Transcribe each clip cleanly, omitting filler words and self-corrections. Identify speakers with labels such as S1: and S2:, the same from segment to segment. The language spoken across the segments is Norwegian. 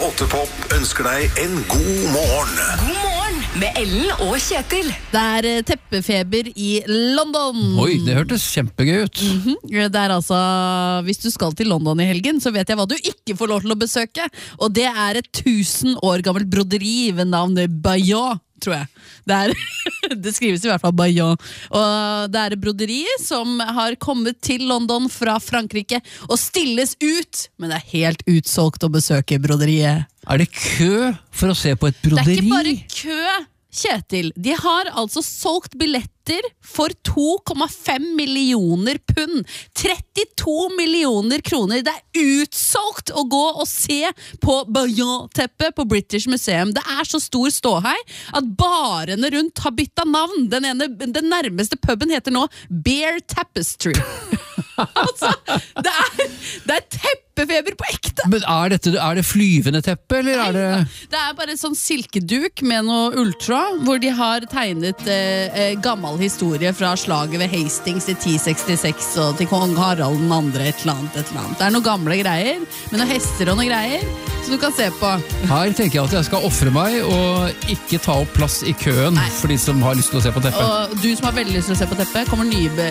S1: 8 Pop ønsker deg en god morgen.
S2: God morgen med Ellen og Kjetil.
S3: Det er teppefeber i London.
S4: Oi, det hørtes kjempegøy ut.
S3: Det er altså, hvis du skal til London i helgen, så vet jeg hva du ikke får lov til å besøke. Og det er et 1000 år gammelt broderi ved navn Bayeux, tror jeg. Det skrives i hvert fall Bayeux. Og det er et broderi som har kommet til London fra Frankrike og stilles ut, men det er helt utsolgt å besøke broderiet.
S4: Er det kø for å se på et broderi?
S3: Det er ikke bare kø, Kjetil. De har altså solgt billetter for 2,5 millioner pund. 32 millioner kroner. Det er utsolgt å gå og se på Bayeux-teppet på British Museum. Det er så stor ståhei at barene rundt har byttet navn. Den nærmeste puben heter nå Bear Tapestry. Altså, det er teppefeber på ekte.
S4: Men er det flyvende teppe, eller er det...
S3: Det er bare en sånn silkeduk med noe ulltråd, hvor de har tegnet gammel historie fra slaget ved Hastings i 1066 og til kong Harald den andre, et eller annet. Det er noen gamle greier, med noen hester og noen greier, som du kan se på.
S4: Her tenker jeg at jeg skal offre meg og ikke ta opp plass i køen. Nei. For de som har lyst til å se på teppet.
S3: Og du som har veldig lyst til å se på teppet, kommer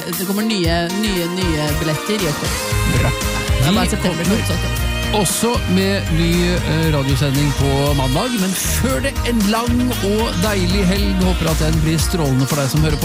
S3: nye billetter i oktober.
S4: Bra.
S3: Vi kommer
S4: også med ny radiosending på mandag, men før det en lang og deilig helg. Håper at den blir strålende for deg som hører på.